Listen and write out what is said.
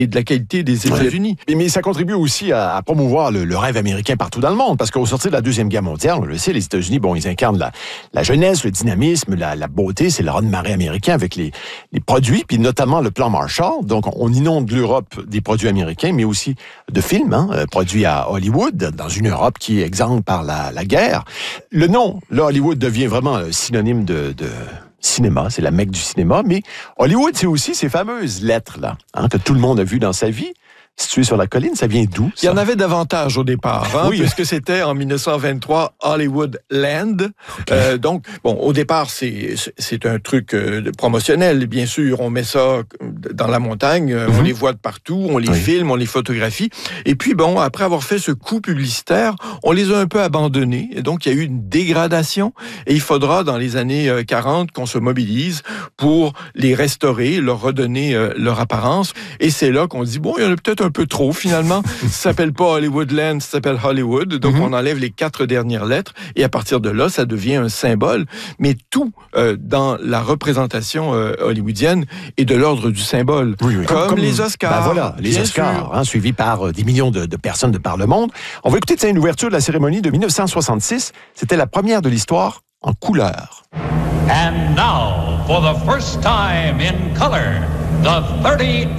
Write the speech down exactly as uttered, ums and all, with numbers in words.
et de la qualité des États-Unis. Ouais. Mais ça contribue aussi à, à promouvoir le, le rêve américain partout dans le monde, parce qu'au sortir de la Deuxième Guerre mondiale, on le sait, les États-Unis, bon, ils incarnent la, la jeunesse, le dynamisme, la, la beauté, c'est le raz-de-marée américain avec les, les produits, puis notamment le plan Marshall. Donc, on inonde l'Europe des produits américains, mais aussi de films, hein, produits à Hollywood, dans une Europe qui est exsangue par la, la guerre. Le nom, là, Hollywood devient vraiment synonyme de... de cinéma, c'est la Mecque du cinéma, mais Hollywood, c'est aussi ces fameuses lettres-là, hein, que tout le monde a vues dans sa vie, situées sur la colline. Ça vient d'où, ça? Il y en avait davantage au départ, hein, oui. puisque c'était en dix-neuf cent vingt-trois Hollywood Land. Okay. Euh, donc, bon, au départ, c'est, c'est un truc euh, promotionnel, bien sûr. On met ça dans la montagne, mm-hmm. on les voit de partout, on les oui. filme, on les photographie. Et puis, bon, après avoir fait ce coup publicitaire, on les a un peu abandonnés. Et donc, il y a eu une dégradation. Et il faudra, dans les années quarante, qu'on se mobilise pour les restaurer, leur redonner euh, leur apparence. Et c'est là qu'on dit, bon, il y en a peut-être un peu trop, finalement. Ça s'appelle pas Hollywoodland, ça s'appelle Hollywood. Donc, mm-hmm. on enlève les quatre dernières lettres et à partir de là, ça devient un symbole. Mais tout euh, dans la représentation euh, hollywoodienne est de l'ordre du symbole. Oui, oui. Comme, comme les Oscars. Ben voilà, les Oscars, hein, suivis par euh, des millions de, de personnes de par le monde. On va écouter une ouverture de la cérémonie de dix-neuf cent soixante-six. C'était la première de l'histoire en couleur. And now, for the first time in color, the thirty-eighth